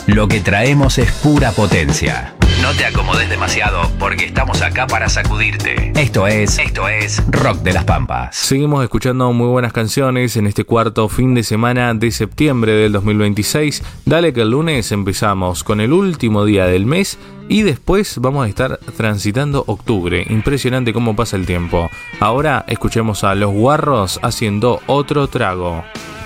Lo que traemos es pura potencia. No te acomodes demasiado porque estamos acá para sacudirte. Esto es Rock de las Pampas. Seguimos escuchando muy buenas canciones en este cuarto fin de semana de septiembre del 2026. Dale que el lunes empezamos con el último día del mes y después vamos a estar transitando octubre. Impresionante cómo pasa el tiempo. Ahora escuchemos a Los Guarros haciendo Otro Trago.